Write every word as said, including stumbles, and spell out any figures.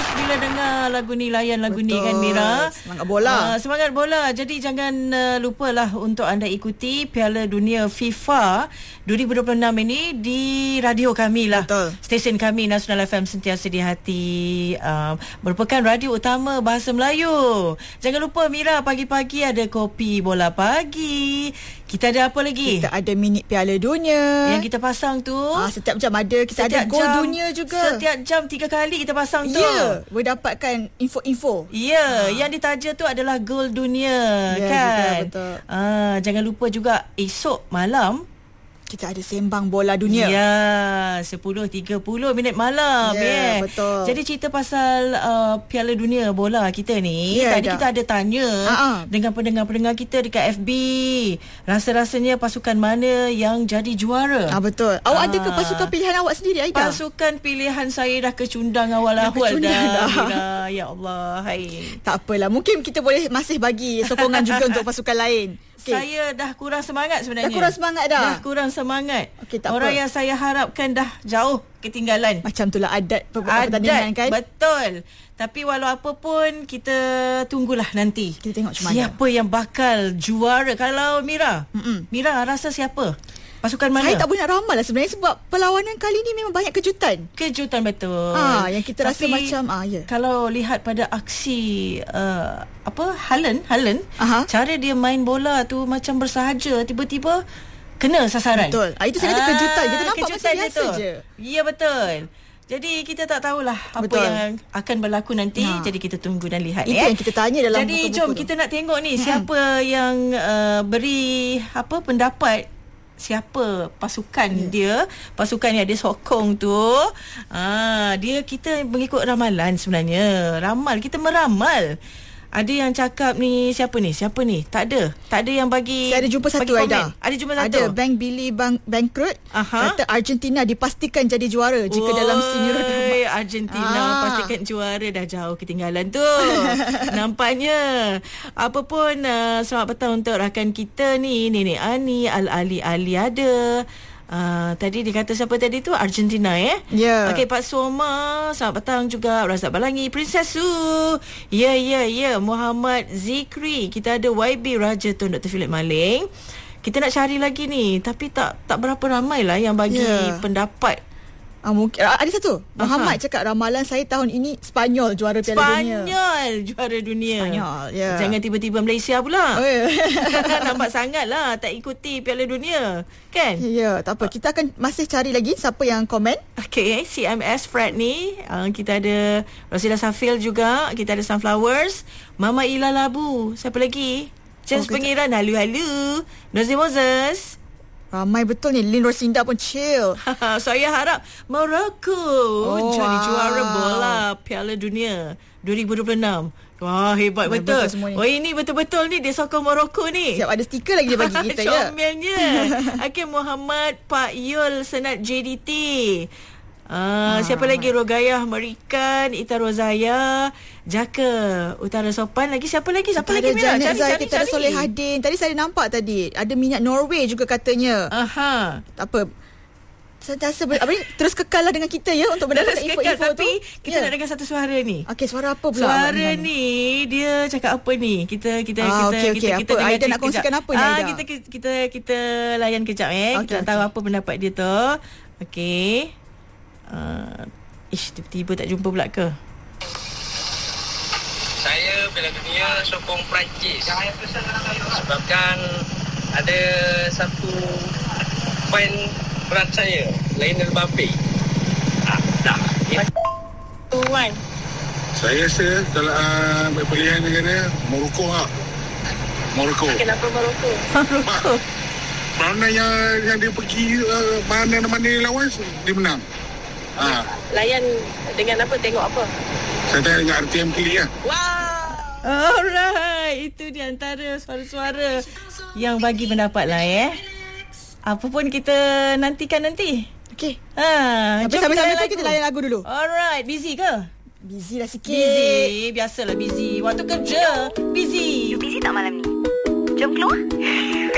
puas bila dengar lagu ni, layan lagu Betul. ni kan Mira. Semangat bola. Uh, semangat bola. Jadi jangan uh, lupalah untuk anda ikuti Piala Dunia FIFA dua ribu dua puluh enam ini di radio kami lah. Betul. Stesen kami Nasional F M Sentiasa di Hati, uh, merupakan radio utama bahasa Melayu. Jangan lupa Mira, pagi-pagi ada kopi bola pagi. Kita ada apa lagi? Kita ada minit Piala Dunia yang kita pasang tu. Ah, setiap jam ada. Kita setiap ada gol jam, dunia juga. Setiap jam tiga kali kita pasang tu. Ya, yeah, boleh dapatkan info-info. Ya, yeah, ah. yang ditaja tu adalah gol dunia, yeah, kan? Betul, betul. Ah, jangan lupa juga esok malam kita ada sembang bola dunia. Ya, sepuluh tiga puluh minit malam. Ya, yeah, yeah. betul. Jadi cerita pasal uh, Piala Dunia bola kita ni, yeah, tadi dah. kita ada tanya uh-huh. dengan pendengar-pendengar kita dekat F B. Rasa-rasanya pasukan mana yang jadi juara? Ah, betul. Awak ah. ada ke pasukan pilihan awak sendiri, Aida? Pasukan pilihan saya dah kecundang awal-awal dah. dah. dah. Ya Allah, hai. Tak apalah. Mungkin kita boleh masih bagi sokongan juga untuk pasukan lain. Okay. Saya dah kurang semangat sebenarnya. Dah kurang semangat dah? Dah kurang semangat. Okay, tak Orang apa. yang saya harapkan dah jauh ketinggalan. Macam itulah adat pertandingan kan? Betul. Tapi walau apa pun, kita tunggulah nanti. Kita tengok macam mana. Siapa yang bakal juara. Kalau Mira, Mm-mm. Mira rasa siapa? Pasukan mana? Saya tak boleh nak ramal lah sebenarnya, sebab perlawanan kali ni memang banyak kejutan. Kejutan betul. Ah, yang kita Tapi, rasa macam ah ya. Kalau lihat pada aksi uh, apa Haaland, Haaland, Aha. cara dia main bola tu macam bersahaja, tiba-tiba kena sasaran. Betul. Ah, itu saya kata kejutan. Kita nampak kejutan macam biasa je. Ya, betul. Jadi kita tak tahulah apa Betul. yang akan berlaku nanti. Ha. Jadi kita tunggu dan lihat. Itu eh. yang kita tanya dalam Jadi buku-buku jom tu. kita nak tengok ni, hmm. siapa yang uh, beri apa pendapat, siapa pasukan yeah. dia, pasukan yang dia sokong tu. Ah, dia kita mengikut ramalan sebenarnya. Ramal, kita meramal. Ada yang cakap ni, siapa ni? Siapa ni? Tak ada. Tak ada yang bagi. Saya ada jumpa satu, Aida. Ada jumpa satu. Ada Bank Billy Bank Bangkrut. Aha. Kata Argentina dipastikan jadi juara jika Oi, dalam senior drama. Argentina ah. pastikan juara, dah jauh ketinggalan tu. Nampaknya. Apa pun, uh, selamat petang untuk rakan kita ni, Nenek Ani, Al-Ali Ali ada. Uh, tadi dia kata siapa tadi tu? Argentina eh? Ya. Yeah. Okey, Pak Soma, selamat petang juga. Razak Balangi, Princess Su. Ya, ya, ya. Muhammad Zikri. Kita ada Y B Raja Tun, Doktor Philip Maling. Kita nak cari lagi ni, tapi tak tak berapa ramai lah yang bagi yeah. pendapat. Ah, mungkin ada satu. Muhammad Aha. cakap ramalan saya tahun ini Spanyol juara Piala Spanyol, Dunia. Spanyol juara dunia. Spanyol, ya. Yeah. Jangan tiba-tiba Malaysia pula. Oh, yeah. Nampak sangat lah tak ikuti Piala Dunia, kan? Ya, yeah, tak apa. Kita akan masih cari lagi siapa yang komen. Okay, C M S Fred ni. Uh, kita ada Rosida Safil juga. Kita ada Sunflowers. Mama Ila Labu. Siapa lagi? James oh, Pengiran. Halu-halu. Nozi Moses. Ramai betul ni. Lin Rosinda pun chill. Saya harap Morocco oh, jadi wow. juara bola Piala Dunia dua ribu dua puluh enam. Wah, hebat nah, betul. betul oh, ini betul-betul ni dia sokong Morocco ni. Siap ada stiker lagi dia bagi kita ya. Comelnya. Okey, Muhammad Pak Yul Senat J D T. Uh, ah, siapa lagi? Rogayah Merikan, Ita Rozaya, Jaka Utara Sopan. Lagi siapa lagi? Siapa kita lagi? Ada Mira? Cari, Zai, cari, kita cari. ada Solehaddin. Tadi saya nampak tadi ada minyak Norway juga katanya. Aha. Tak apa. Sentiasa ber, apa ni, terus kekallah dengan kita ya untuk mendapatkan info-info tapi tu. Kita yeah. nak dengar satu suara ni. Okey, suara apa pula? Suara ni dia cakap apa ni? Kita kita ah, kita okay, okay. kita, kita apa? Aida nak kongsikan apa ni, ah, Aida? kita kita kita layan kejap eh. Okay, kita nak okay. tahu apa pendapat dia tu. Okey. Uh, ish, tiba-tiba tak jumpa pula ke? Saya Piala Dunia sokong Perancis. Sebabkan ada satu fan berat saya, Lionel Mbappe. Ah, dah. Tuan. Saya rasa kalau uh, pilihan negara Morocco lah. Morocco. Kenapa Morocco? Morocco. Mana yang yang dia pergi uh, mana-mana lawan dia menang. Ha. Layan dengan apa? Tengok apa? Saya tengok dengan R T M Kili lah. Wow. Alright. Itu di antara suara-suara yang bagi pendapat lah eh. Apa pun kita nantikan nanti. Okey. Ha, tapi sambil-sambil tu kita layan lagu dulu. Alright. Busy ke? Busy lah sikit. Busy. Biasalah busy. Waktu kerja. Busy. You busy tak malam ni? Jom keluar.